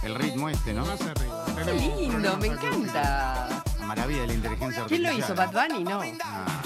El ritmo este, ¿no? Más arriba. Qué lindo, me encanta. La maravilla de la inteligencia ¿Quién lo artificial. hizo? ¿Bad Bunny? No. Ah,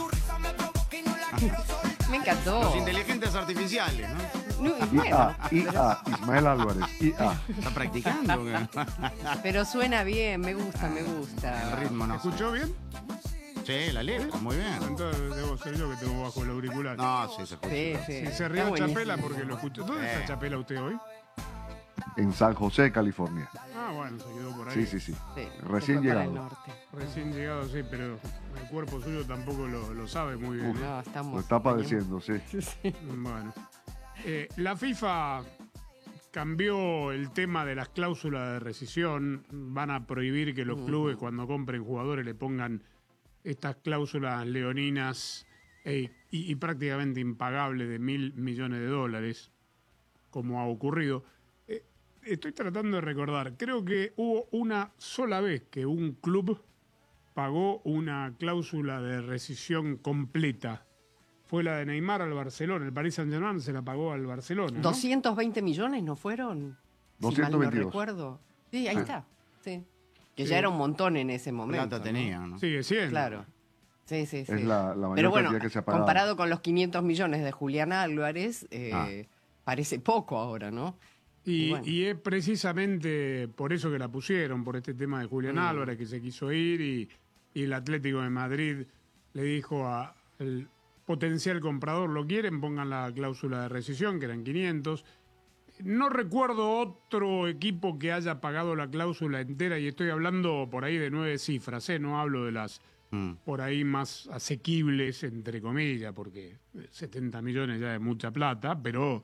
Me encantó. los inteligentes artificiales, ¿no? No, y bueno, IA, Ismael Álvarez, IA. ¿Está practicando? pero suena bien, me gusta, me gusta. El ritmo no. ¿Escuchó bien? Sí, la letra, muy bien. Entonces debo ser yo que tengo bajo el auricular. No, sí, se escucha. Sí, sí. Si se Está rió buenísimo. Chapela porque lo escuchó. ¿Dónde está Chapela usted hoy? En San José, California. Ah, bueno, se quedó por ahí. Sí, sí, sí. Sí, Recién se fue para llegado. el norte. Recién llegado, sí, pero el cuerpo suyo tampoco lo sabe muy bien. ¿eh? No, estamos. Lo está padeciendo, sí. Bueno. La FIFA cambió el tema de las cláusulas de rescisión. Van a prohibir que los clubes cuando compren jugadores le pongan estas cláusulas leoninas y prácticamente impagables de $1.000 millones, como ha ocurrido. Estoy tratando de recordar, creo que hubo una sola vez que un club pagó una cláusula de rescisión completa. Fue la de Neymar al Barcelona. El Paris Saint-Germain se la pagó al Barcelona, ¿no? 220 millones, ¿no fueron? Si mal no 222. recuerdo. Sí, ahí está. Sí. Que Sí. ya era un montón en ese momento. Plata ¿no? tenía, ¿no? Sigue siendo. Claro. Sí, sí, sí. Es la mayor Pero bueno, cantidad que se ha pagado. comparado con los 500 millones de Julián Álvarez, parece poco ahora, ¿no? Y, bueno. y es precisamente por eso que la pusieron, por este tema de Julián Álvarez, que se quiso ir y el Atlético de Madrid le dijo al potencial comprador, ¿lo quieren? Pongan la cláusula de rescisión, que eran 500. No recuerdo otro equipo que haya pagado la cláusula entera, y estoy hablando por ahí de 9 cifras, no hablo de las por ahí más asequibles, entre comillas, porque 70 millones ya es mucha plata, pero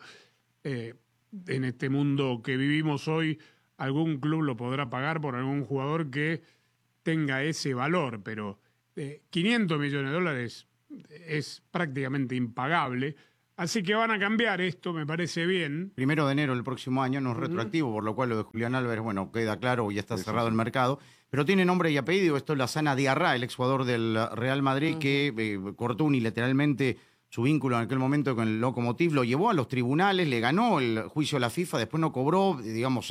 en este mundo que vivimos hoy, algún club lo podrá pagar por algún jugador que tenga ese valor, pero 500 millones de dólares es prácticamente impagable. Así que van a cambiar esto, me parece bien. 1 de enero del próximo año, no es retroactivo, por lo cual lo de Julián Álvarez, bueno, queda claro, ya está cerrado el mercado, pero tiene nombre y apellido. Esto es Lassana Diarra, el exjugador del Real Madrid, que cortó unilateralmente su vínculo en aquel momento con el Lokomotiv, lo llevó a los tribunales, le ganó el juicio a la FIFA, después no cobró, digamos,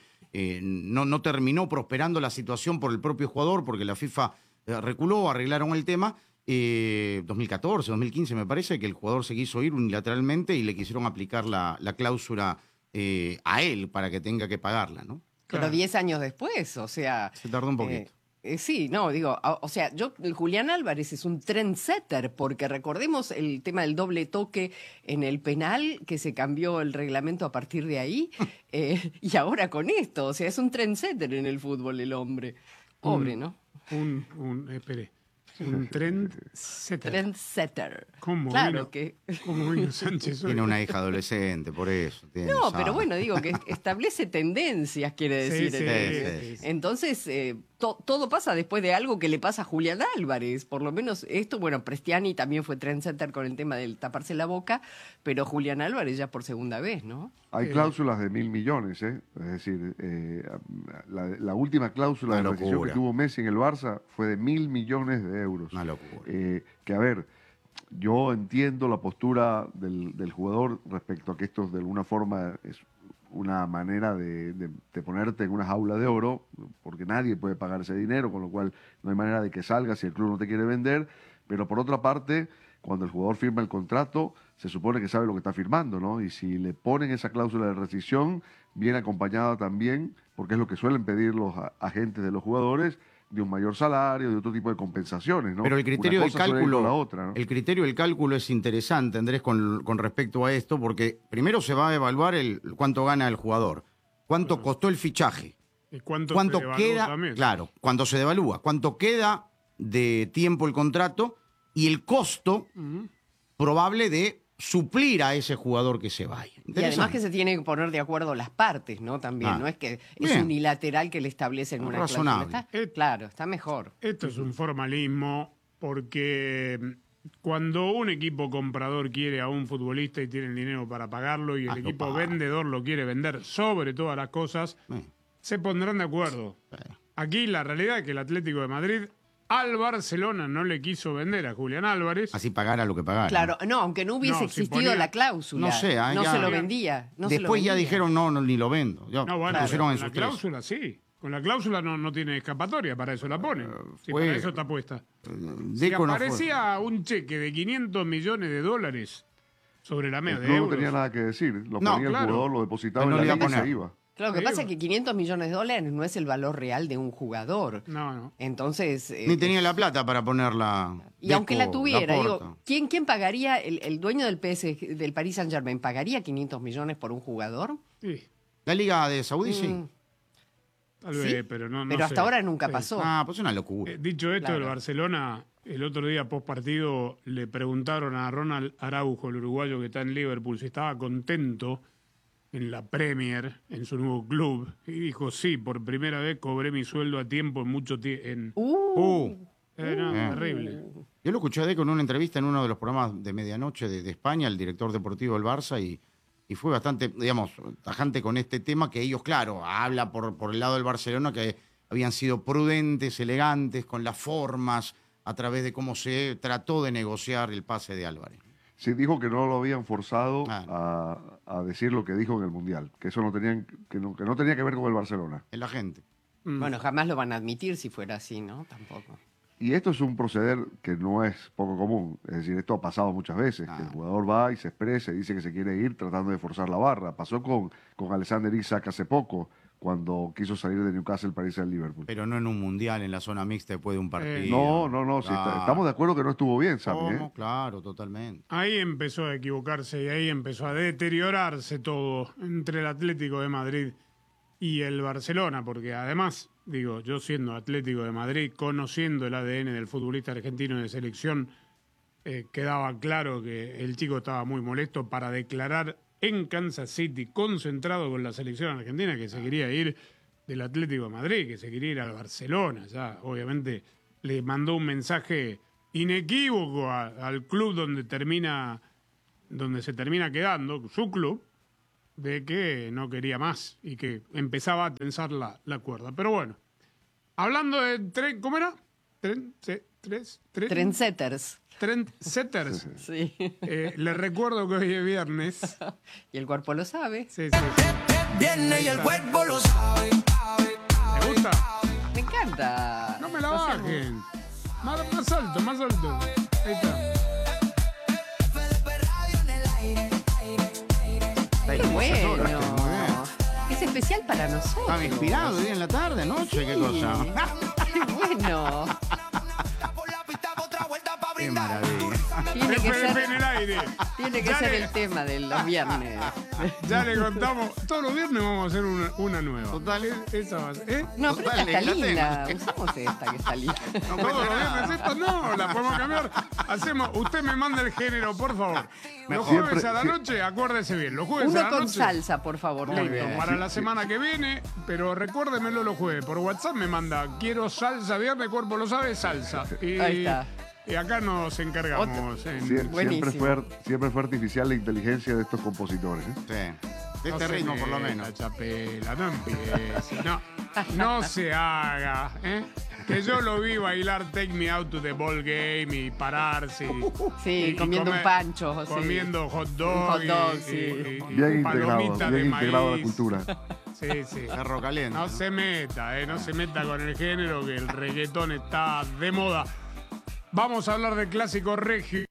no terminó prosperando la situación por el propio jugador, porque la FIFA reculó, arreglaron el tema. 2014, 2015 me parece que el jugador se quiso ir unilateralmente y le quisieron aplicar la cláusula a él para que tenga que pagarla, ¿no? Pero 10 años después, o sea... Se tardó un poquito. Sí, no, digo, o sea, el Julián Álvarez es un trendsetter, porque recordemos el tema del doble toque en el penal, que se cambió el reglamento a partir de ahí, y ahora con esto, o sea, es un trendsetter en el fútbol el hombre. Pobre, ¿no? Espere, un trendsetter. Trendsetter. ¿Cómo Claro vino? que... ¿Cómo vino Sánchez hoy? Tiene una hija adolescente, por eso. No, sabe. pero bueno, digo que establece tendencias, quiere Sí, decir. sí, sí. Entonces, todo pasa después de algo que le pasa a Julián Álvarez. Por lo menos esto, bueno, Prestiani también fue trendsetter con el tema del taparse la boca, pero Julián Álvarez ya por segunda vez, ¿no? Hay cláusulas de 1.000 millones, ¿eh? Es decir, la última cláusula Una de rescisión locura. que tuvo Messi en el Barça fue de 1.000 millones de euros. Una locura. Que a ver, yo entiendo la postura del jugador respecto a que esto de alguna forma es una manera de ponerte en una jaula de oro, porque nadie puede pagar ese dinero, con lo cual no hay manera de que salga si el club no te quiere vender, pero por otra parte, cuando el jugador firma el contrato, se supone que sabe lo que está firmando, ¿no? Y si le ponen esa cláusula de rescisión, viene acompañada también, porque es lo que suelen pedir los agentes de los jugadores, de un mayor salario, de otro tipo de compensaciones, ¿no? Pero el criterio Una del cosa suele ir cálculo, con la otra, ¿no? el criterio del cálculo es interesante, Andrés, con respecto a esto, porque primero se va a evaluar cuánto gana el jugador, cuánto costó el fichaje, ¿Y cuánto cuánto se devaluó queda, también? claro, cuando se devalúa, cuánto queda de tiempo el contrato y el costo probable de suplir a ese jugador que se vaya. Y además que se tienen que poner de acuerdo las partes, ¿no? También, no es que es Bien. unilateral que le establecen una Razonable. cláusula. Claro, está mejor. Esto es un formalismo porque cuando un equipo comprador quiere a un futbolista y tiene el dinero para pagarlo y el Lo equipo paga. vendedor lo quiere vender sobre todas las cosas, se pondrán de acuerdo. Aquí la realidad es que el Atlético de Madrid al Barcelona no le quiso vender a Julián Álvarez. Así pagara lo que pagara. Claro, no, aunque no hubiese No, si existido ponía- la cláusula. No sé, no ya- se lo vendía. No se lo Después ya vendía. dijeron, no, ni lo vendo. Ya, No, bueno, pusieron con en la sus tres. cláusula sí. Con la cláusula no tiene escapatoria, para eso la ponen. Sí, fue- para eso está puesta. Si Deco no fue. aparecía un cheque de $500 millones sobre la El mesa de club no euros. tenía nada que decir. Lo No, ponía el claro. jugador, lo depositaba Pero en no la le iba a liga y se poner. iba. Claro, lo que Sí, pasa es que $500 millones no es el valor real de un jugador. No. Entonces. Ni tenía la plata para ponerla. Y aunque la tuviera, Laporta. digo, ¿quién pagaría, el dueño del PSG, del Paris Saint-Germain, pagaría $500 millones por un jugador? Sí, La Liga de Saudí, sí. tal Sí, vez, pero no pero sé. hasta ahora nunca Sí. pasó. Ah, pues es una locura. Dicho esto, Claro. el Barcelona, el otro día post partido, le preguntaron a Ronald Araujo, el uruguayo que está en Liverpool, si estaba contento en la Premier, en su nuevo club. Y dijo, sí, por primera vez cobré mi sueldo a tiempo en mucho tiempo. Terrible. Yo lo escuché a Deco en una entrevista en uno de los programas de medianoche de España, el director deportivo del Barça, y fue bastante, digamos, tajante con este tema, que ellos, claro, habla por el lado del Barcelona, que habían sido prudentes, elegantes, con las formas, a través de cómo se trató de negociar el pase de Álvarez. Sí, dijo que no lo habían forzado Claro. a decir lo que dijo en el Mundial, que eso no tenían, que no tenía que ver con el Barcelona. Es la gente. Bueno, jamás lo van a admitir si fuera así, ¿no? Tampoco. Y esto es un proceder que no es poco común. Es decir, esto ha pasado muchas veces, que el jugador va y se expresa y dice que se quiere ir tratando de forzar la barra. Pasó con Alexander Isak hace poco, cuando quiso salir de Newcastle para irse al Liverpool. Pero no en un mundial, en la zona mixta después de un partido. No, sí, Claro. estamos de acuerdo que no estuvo bien, Sammy. ¿Cómo? Claro, totalmente. Ahí empezó a equivocarse y ahí empezó a deteriorarse todo entre el Atlético de Madrid y el Barcelona, porque además, digo, yo siendo Atlético de Madrid, conociendo el ADN del futbolista argentino de selección, quedaba claro que el chico estaba muy molesto para declarar en Kansas City, concentrado con la selección argentina, que se quería ir del Atlético de Madrid, que se quería ir al Barcelona. Ya, obviamente, le mandó un mensaje inequívoco al club donde se termina quedando, su club, de que no quería más y que empezaba a tensar la cuerda. Pero bueno, hablando de ¿cómo era? Trendsetters. Trendsetters. Sí. Les recuerdo que hoy es viernes. Y el cuerpo lo sabe. Sí, sí. Viene y el cuerpo lo sabe. ¿Te gusta? Me encanta. No me la O sea, bajen. Más alto, más alto. Ahí está. Qué bueno. Muy bien. Es especial para nosotros. Estaba inspirado hoy en la tarde, anoche, qué cosa. Qué bueno. Qué maravilla. Tiene que Pepe en ser, el aire. tiene que Ya ser le- el tema de los viernes. Ya le contamos. Todos los viernes vamos a hacer una nueva. Total. Esa va a ser. ¿Eh? No, pero esta Total, está la linda. tengo. Usamos esta que está linda. Todos los viernes esta no, la podemos cambiar. Hacemos, usted me manda el género, por favor. Los Siempre- jueves a la sie- noche, acuérdese bien, los jueves a Uno la con noche. salsa, por favor. Listo, Leo. para la semana que viene, pero recuérdemelo los jueves. Por WhatsApp me manda, quiero salsa, viernes, cuerpo lo sabe, salsa. Y, Ahí está. y acá nos encargamos. Buenísimo. Siempre fue artificial la inteligencia de estos compositores. ¿eh? Sí. De este ritmo, por lo menos. Chapela, no empiece. No se haga. ¿eh? Que yo lo vi bailar Take Me Out to the Ball Game y pararse. Sí, comiendo un pancho, sí. Comiendo hot dog. Un hot dog, y- sí. y Bien integrado, palomitas de bien integrado a la maíz. cultura. Sí, sí. Perro caliente. No se meta, no se meta con el género, que el reggaetón está de moda. Vamos a hablar de clásico regio.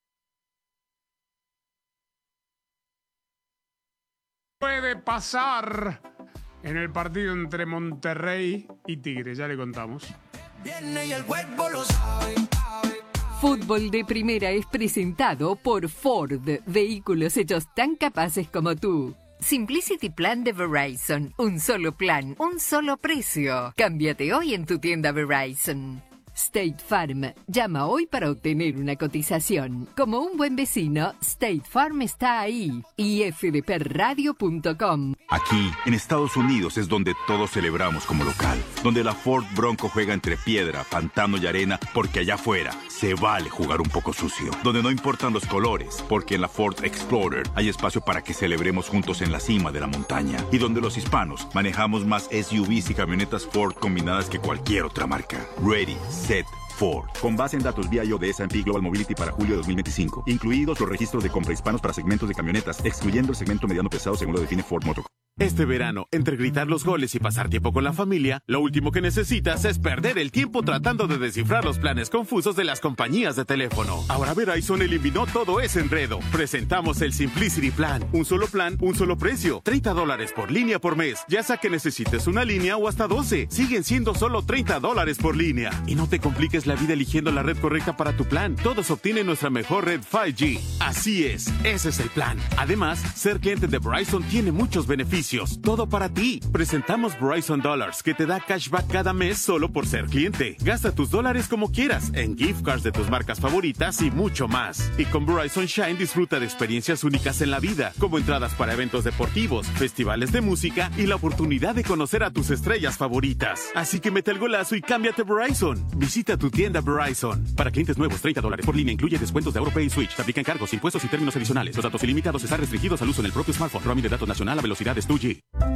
Puede pasar en el partido entre Monterrey y Tigre, ya le contamos. Viene y el cuerpo lo sabe. Fútbol de Primera es presentado por Ford, vehículos hechos tan capaces como tú. Simplicity Plan de Verizon, un solo plan, un solo precio. Cámbiate hoy en tu tienda Verizon. State Farm, llama hoy para obtener una cotización. Como un buen vecino, State Farm está ahí. Y fdpradio.com. Aquí, en Estados Unidos, es donde todos celebramos como local. Donde la Ford Bronco juega entre piedra, pantano y arena, porque allá afuera se vale jugar un poco sucio. Donde no importan los colores, porque en la Ford Explorer hay espacio para que celebremos juntos en la cima de la montaña. Y donde los hispanos manejamos más SUVs y camionetas Ford combinadas que cualquier otra marca. Ready, set, Ford. Con base en datos BIO de S&P Global Mobility para julio de 2025, incluidos los registros de compra hispanos para segmentos de camionetas, excluyendo el segmento mediano pesado según lo define Ford Motor Company. Este verano, entre gritar los goles y pasar tiempo con la familia, lo último que necesitas es perder el tiempo tratando de descifrar los planes confusos de las compañías de teléfono. Ahora Verizon eliminó todo ese enredo. Presentamos el Simplicity Plan. Un solo plan, un solo precio. $30 por línea por mes. Ya sea que necesites una línea o hasta 12. Siguen siendo solo $30 por línea. Y no te compliques la vida eligiendo la red correcta para tu plan. Todos obtienen nuestra mejor red 5G. Así es, ese es el plan. Además, ser cliente de Verizon tiene muchos beneficios. Todo para ti. Presentamos Verizon Dollars, que te da cashback cada mes solo por ser cliente. Gasta tus dólares como quieras, en gift cards de tus marcas favoritas y mucho más. Y con Verizon Shine disfruta de experiencias únicas en la vida, como entradas para eventos deportivos, festivales de música y la oportunidad de conocer a tus estrellas favoritas. Así que mete el golazo y cámbiate a Verizon. Visita tu tienda Verizon. Para clientes nuevos, $30 por línea incluye descuentos de AuroPay y Switch. Se aplican cargos, impuestos y términos adicionales. Los datos ilimitados están restringidos al uso en el propio smartphone. Roaming de datos nacional a velocidades 2G.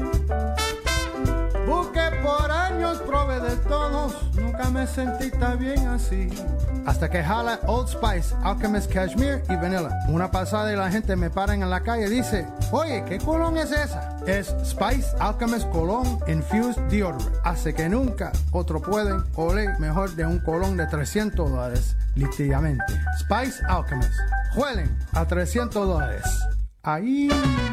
Busqué por años, probé de todos, nunca me sentí tan bien así. Hasta que jala Old Spice, Alchemist Cashmere y Vanilla. Una pasada y la gente me para en la calle y dice, oye, ¿qué colón es esa? Es Spice Alchemist Cologne Infused Deodorant. Hace que nunca otro pueden oler mejor de un colón de $300, literalmente. Spice Alchemist. Huelen a $300. Ahí...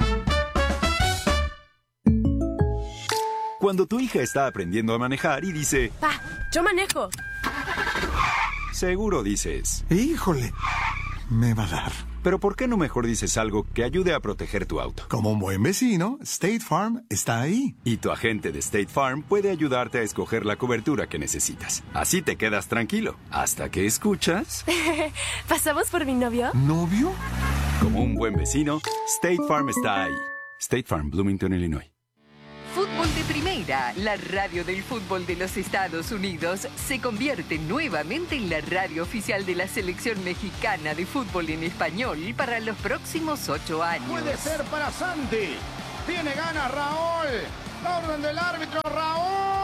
Cuando tu hija está aprendiendo a manejar y dice... Pa, yo manejo. Seguro dices... Híjole, me va a dar. Pero ¿por qué no mejor dices algo que ayude a proteger tu auto? Como un buen vecino, State Farm está ahí. Y tu agente de State Farm puede ayudarte a escoger la cobertura que necesitas. Así te quedas tranquilo. Hasta que escuchas... ¿Pasamos por mi novio? ¿Novio? Como un buen vecino, State Farm está ahí. State Farm, Bloomington, Illinois. Fútbol de Primera, la radio del fútbol de los Estados Unidos, se convierte nuevamente en la radio oficial de la selección mexicana de fútbol en español para los próximos 8 años. Puede ser para Santi. Tiene ganas Raúl. La orden del árbitro, Raúl.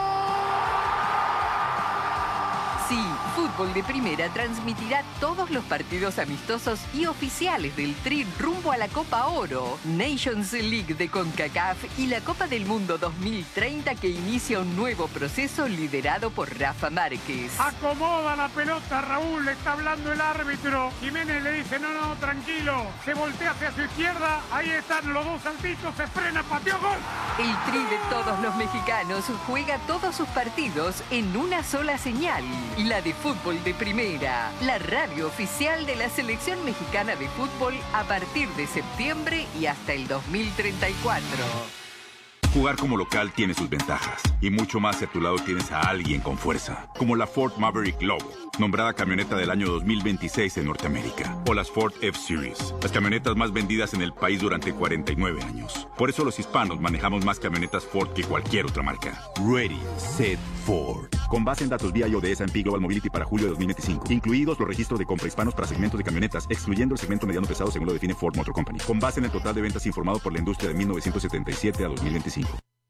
Sí, Fútbol de Primera transmitirá todos los partidos amistosos y oficiales del Tri rumbo a la Copa Oro, Nations League de CONCACAF y la Copa del Mundo 2030 que inicia un nuevo proceso liderado por Rafa Márquez. Acomoda la pelota, Raúl, le está hablando el árbitro. Jiménez le dice, no, tranquilo. Se voltea hacia su izquierda, ahí están los dos saltitos, se frena, pateó, gol. El Tri de todos los mexicanos juega todos sus partidos en una sola señal. La de Fútbol de Primera, la radio oficial de la selección mexicana de fútbol a partir de septiembre y hasta el 2034. Jugar como local tiene sus ventajas. Y mucho más si a tu lado tienes a alguien con fuerza. Como la Ford Maverick Lobo, nombrada camioneta del año 2026 en Norteamérica. O las Ford F-Series, las camionetas más vendidas en el país durante 49 años. Por eso los hispanos manejamos más camionetas Ford que cualquier otra marca. Ready, Set, Ford. Con base en datos BIO de S&P Global Mobility para julio de 2025. Incluidos los registros de compra hispanos para segmentos de camionetas, excluyendo el segmento mediano pesado según lo define Ford Motor Company. Con base en el total de ventas informado por la industria de 1977 a 2025.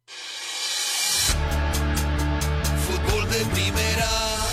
Fútbol de Primera.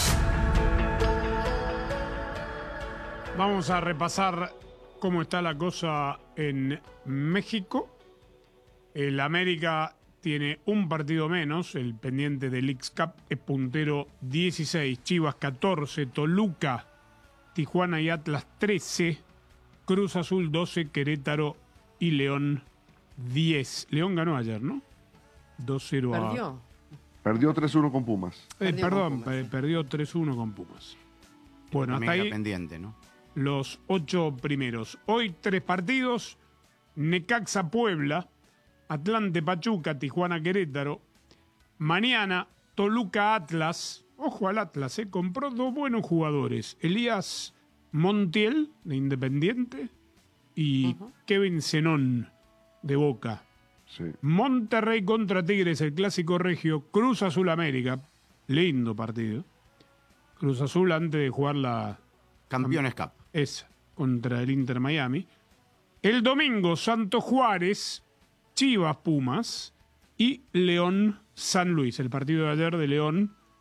Vamos a repasar cómo está la cosa en México. El América tiene un partido menos, el pendiente del X-Cup es puntero 16, Chivas 14, Toluca, Tijuana y Atlas 13, Cruz Azul 12, Querétaro y León 10. León ganó ayer, ¿no? 2-0 a... ¿Perdió? Perdió 3-1 con Pumas. Perdió 3-1 con Pumas. Bueno, hasta ahí pendiente, ¿no? Los 8 primeros. Hoy 3 partidos, Necaxa Puebla, Atlante Pachuca, Tijuana Querétaro. Mañana Toluca Atlas. Ojo al Atlas, compró 2 buenos jugadores. Elías Montiel, de Independiente, y Kevin Zenón, de Boca. Sí. Monterrey contra Tigres, el clásico regio. Cruz Azul América, lindo partido. Cruz Azul antes de jugar la Campeones Cup. Esa, contra el Inter Miami. El domingo, Santos Juárez, Chivas Pumas y León San Luis. El partido de ayer de León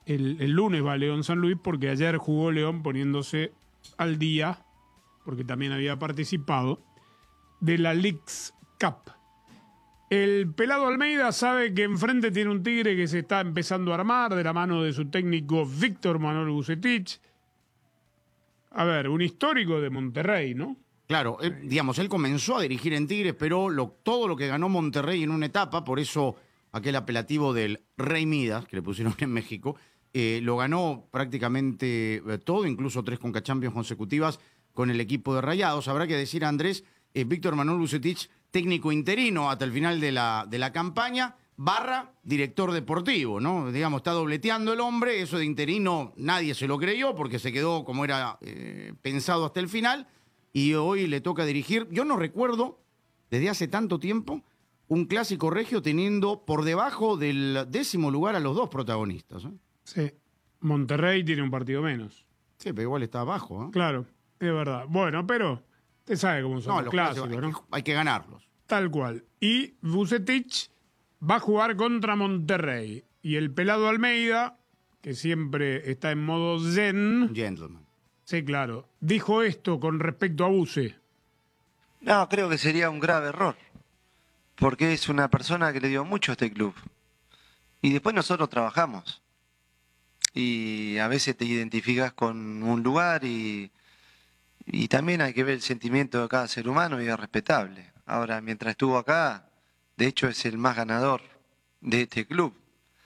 el lunes va León San Luis porque ayer jugó León poniéndose al día, porque también había participado, de la Leagues Cup. El pelado Almeida sabe que enfrente tiene un Tigre que se está empezando a armar de la mano de su técnico Víctor Manuel Vucetich. A ver, un histórico de Monterrey, ¿no? Claro, él comenzó a dirigir en Tigres, pero todo lo que ganó Monterrey en una etapa, por eso aquel apelativo del Rey Midas, que le pusieron en México, lo ganó prácticamente todo, incluso 3 Conca Champions consecutivas con el equipo de Rayados. Habrá que decir, Andrés, Víctor Manuel Vucetich, técnico interino hasta el final de la campaña, director deportivo, ¿no? Digamos, está dobleteando el hombre, eso de interino nadie se lo creyó porque se quedó como era pensado hasta el final, y hoy le toca dirigir. Yo no recuerdo, desde hace tanto tiempo, un clásico regio teniendo por debajo del 10º lugar a los 2 protagonistas. Sí, Monterrey tiene un partido menos. Sí, pero igual está abajo. Claro, es verdad. Bueno, pero usted sabe cómo son los clásicos, ¿no? Hay que ganarlos. Tal cual. Y Vucetich va a jugar contra Monterrey. Y el pelado Almeida, que siempre está en modo zen. Gentleman. Sí, claro. Dijo esto con respecto a Vuce. No, creo que sería un grave error. Porque es una persona que le dio mucho a este club. Y después nosotros trabajamos. Y a veces te identificas con un lugar y también hay que ver el sentimiento de cada ser humano y es respetable. Ahora, mientras estuvo acá, de hecho es el más ganador de este club.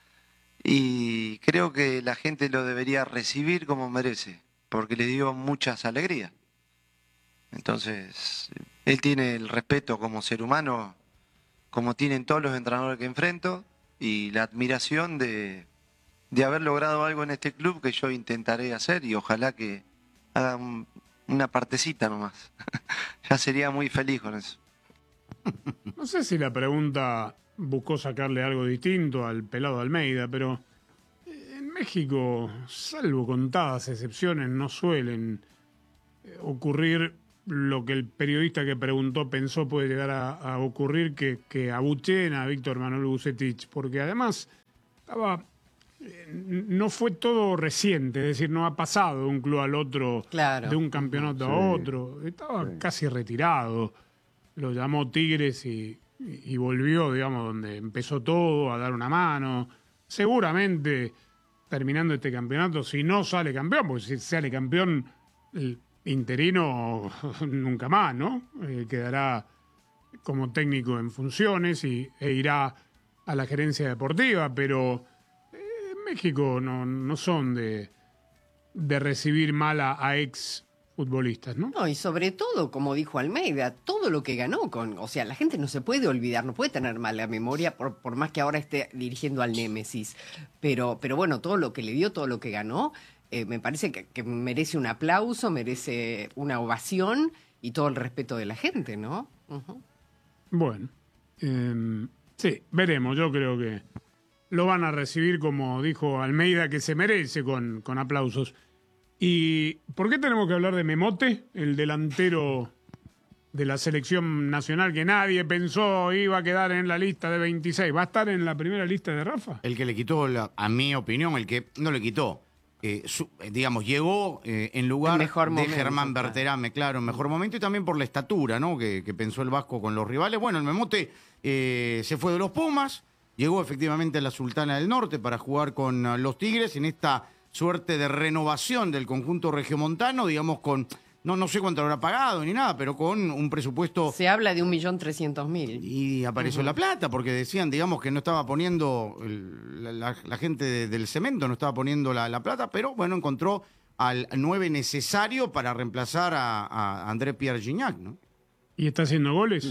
Y creo que la gente lo debería recibir como merece, porque le dio muchas alegrías. Entonces, él tiene el respeto como ser humano, como tienen todos los entrenadores que enfrento, y la admiración de haber logrado algo en este club que yo intentaré hacer y ojalá que haga una partecita nomás. Ya sería muy feliz con eso. No sé si la pregunta buscó sacarle algo distinto al pelado Almeida, pero en México, salvo contadas excepciones, no suelen ocurrir lo que el periodista que preguntó pensó puede llegar a ocurrir, que abucheen a Víctor Manuel Vucetich, porque además no fue todo reciente, es decir, no ha pasado de un club al otro, claro, de un campeonato a otro, estaba casi retirado, lo llamó Tigres y volvió, digamos, donde empezó todo, a dar una mano. Seguramente, terminando este campeonato, si no sale campeón, porque si sale campeón, el interino nunca más, ¿no? Quedará como técnico en funciones e irá a la gerencia deportiva, pero en México no son de recibir mal a ex futbolistas, ¿no? No, y sobre todo, como dijo Almeida, todo lo que ganó o sea, la gente no se puede olvidar, no puede tener mala memoria, por más que ahora esté dirigiendo al Némesis. Pero bueno, todo lo que le dio, todo lo que ganó, me parece que merece un aplauso, merece una ovación y todo el respeto de la gente, ¿no? Uh-huh. Bueno, sí, veremos. Yo creo que lo van a recibir, como dijo Almeida, que se merece con aplausos. ¿Y por qué tenemos que hablar de Memote, el delantero de la selección nacional que nadie pensó iba a quedar en la lista de 26? ¿Va a estar en la primera lista de Rafa? El que le quitó, a mi opinión, el que no le quitó, digamos, llegó en lugar de Germán Berterame, claro, en mejor momento, y también por la estatura, ¿no? Que pensó el Vasco con los rivales. Bueno, el Memote se fue de los Pumas, llegó efectivamente a la Sultana del Norte para jugar con los Tigres en esta suerte de renovación del conjunto regiomontano, digamos, con, no sé cuánto habrá pagado ni nada, pero con un presupuesto... Se habla de 1.300.000. Y apareció la plata, porque decían, digamos, que no estaba poniendo, la gente del cemento no estaba poniendo la plata, pero bueno, encontró al 9 necesario para reemplazar a André Pierre Gignac, ¿no? ¿Y está haciendo goles?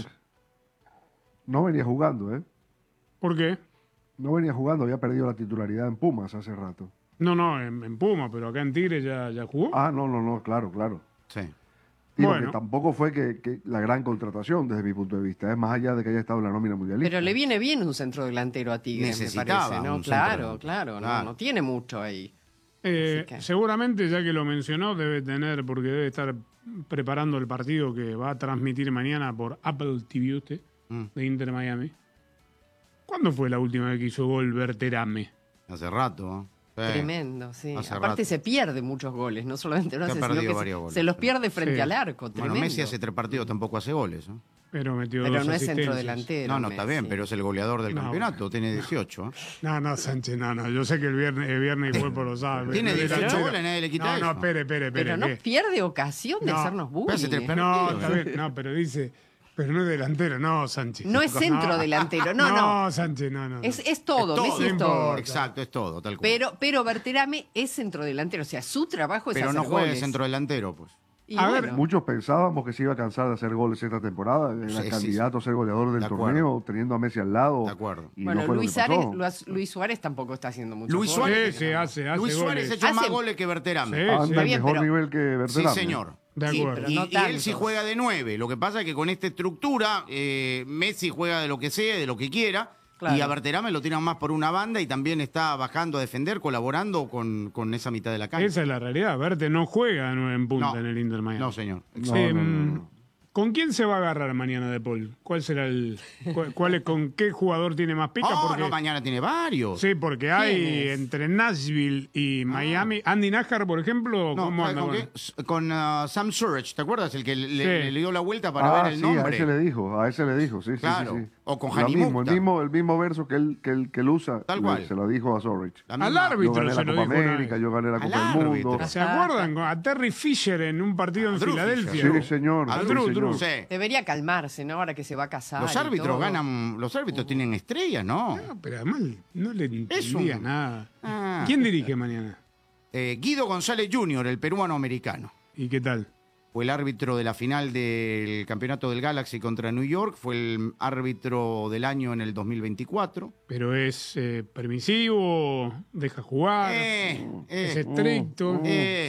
No venía jugando, ¿eh? ¿Por qué? No venía jugando, había perdido la titularidad en Pumas hace rato. No, en Puma, pero acá en Tigre ya jugó. Ah, no, claro. Sí. Digo, bueno, que tampoco fue que la gran contratación desde mi punto de vista, es más allá de que haya estado en la nómina mundialista. Pero le viene bien un centro delantero a Tigre, me parece, ¿no? Claro, no tiene mucho ahí. Seguramente, ya que lo mencionó, porque debe estar preparando el partido que va a transmitir mañana por Apple TV usted, de Inter Miami. ¿Cuándo fue la última vez que hizo gol Berterame? Hace rato, ¿eh? Tremendo, sí. Hace Aparte rato. se pierde muchos goles, no solamente no Se ha hace, sino perdido que varios goles, se los sí. pierde frente Sí. al arco. Tremendo. Bueno, Messi hace 3 partidos tampoco hace goles, ¿no? Pero metió Pero 2 no es asistencias. centrodelantero. No, está bien, pero es el goleador del No, campeonato, tiene 18. ¿eh? No, Sánchez, no. Yo sé que el viernes fue por los sábados. Tiene No, 18 delantero. goles, nadie le quita No, eso. espere. Pero no ¿qué? pierde ocasión de No. hacernos bullying. Hace 3 No, partidos. está bien, no, pero dice, pero no es delantero, no, Sánchez. No es centrodelantero, no. No, Sánchez, no. Es todo, Messi es No todo. importa. Exacto, es todo, tal cual. Pero Berterame es centrodelantero, o sea, su trabajo es Pero hacer no juega de goles. centrodelantero, pues. Y A ver, bueno, Muchos pensábamos que se iba a cansar de hacer goles esta temporada. Era Sí, sí, candidato a ser goleador del De acuerdo. torneo, teniendo a Messi al lado. De acuerdo. Y bueno, no fue lo que pasó. Luis Suárez tampoco está haciendo mucho. Luis goles. Suárez, Sí, hace Luis Suárez goles. ha hecho más Hace- goles que Berterame. Sí, Anda sí. al bien, mejor pero- nivel que Sí, Berterame. señor. De Sí, acuerdo. pero no Y él sí tantos. juega de 9. Lo que pasa es que con esta estructura, Messi juega de lo que sea, de lo que quiera. Claro. Y a Berterame lo tiran más por una banda y también está bajando a defender, colaborando con esa mitad de la cancha. Esa es la realidad. Verte no juega 9 en punta No. en el Inter Miami. No, señor. No, ¿Con quién se va a agarrar mañana De Paul? ¿Cuál será con qué jugador tiene más pica? Oh, Porque- no, mañana tiene varios. Sí, porque ¿Quién hay es? entre Nashville y Miami. Andy Nájar, por ejemplo, No, ¿cómo ¿sabe anda con con qué? Con Sam Surridge, ¿te acuerdas? El que Sí. le dio la vuelta para ver el sí, nombre. a ese le dijo, sí, Claro. sí, sí. O con Lo Hani mismo, Mukhtar. el mismo verso que él usa, Tal cual. se lo dijo a Zorrich. La Al misma- Yo árbitro gané se la lo Copa dijo una América, vez. yo gané la Al Copa del árbitro. Mundo. ¿Se acuerdan? A Terry Fisher en un partido en Drew Filadelfia. Fisher. Sí, señor. A sí, Drew, señor. Sí. Debería calmarse, ¿no? Ahora que se va a casar. Los y árbitros todo. ganan, los árbitros tienen estrellas, ¿no? No, pero además no le Es entendía un- nada. Ah. ¿Quién dirige mañana? Guido González Jr., el peruano-americano. ¿Y qué tal? Fue el árbitro de la final del campeonato del Galaxy contra New York. Fue el árbitro del año en el 2024. ¿Pero es permisivo? ¿Deja jugar? ¿Es estricto?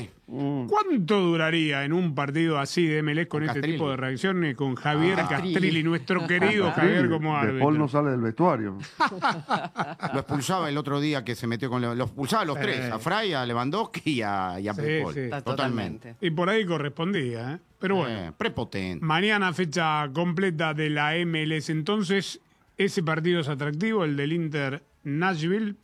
¿Cuánto duraría en un partido así de MLS con este Castrilli. tipo de reacciones con Javier Castrilli. Castrilli, nuestro querido Javier como De árbitro? Paul no sale del vestuario. Lo expulsaba el otro día que se metió con... Lo expulsaba a los tres. A Fray, a Lewandowski y a Sí, Paul. sí. Totalmente. Y por ahí correspondía, ¿eh? Pero bueno. Prepotente. Mañana fecha completa de la MLS. Entonces, ese partido es atractivo, el del Inter Nashville,